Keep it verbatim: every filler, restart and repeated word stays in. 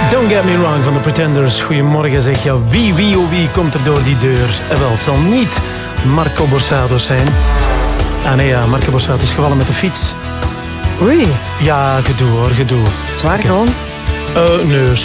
Don't Get Me Wrong van de Pretenders. Goedemorgen, zeg je. Wie, wie, oh wie komt er door die deur? En wel, het zal niet Marco Borsato zijn. Ah nee, ja, Marco Borsato is gevallen met de fiets. Oei. Ja, gedoe hoor, gedoe. Zwaar gewond? Uh, nee,